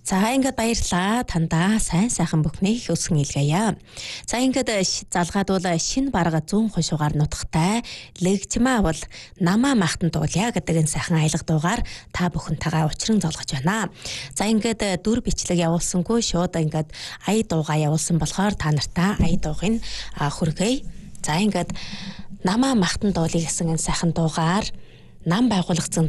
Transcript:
За ингээд баярлаа. Тандаа сайхан бүхнийг өсгөн илгээе. За ингээд залгаад бол шинэ барга 100 хошуугаар нутагтай лэгжмаа бол намаа махтан дуулъя гэдэг энэ сайхан аялга дуугаар та бүхэнтэйгээ учран золгож байна. За ингээд дүр бичлэг явуулсангүй шууд ингээд ая дуугаа явуулсан болохоор та нартаа ая дуугыг хүргэе. За ингээд намаа махтан дуулъя гэсэн энэ сайхан дуугаар нам байгуулагдсан